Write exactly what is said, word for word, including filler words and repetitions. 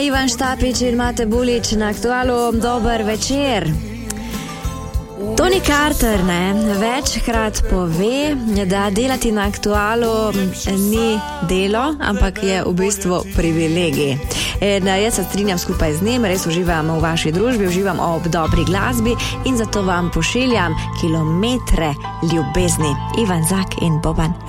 Ivan Štapič in Mate Bulič na Aktualu, dober večer. Tony Carter ne, večkrat pove, da delati na Aktualu ni delo, ampak je v bistvu privilegij. In jaz se strinjam skupaj z njim, res uživam v vaši družbi, uživam ob dobri glasbi in zato vam pošiljam kilometre ljubezni. Ivan Zak in Boban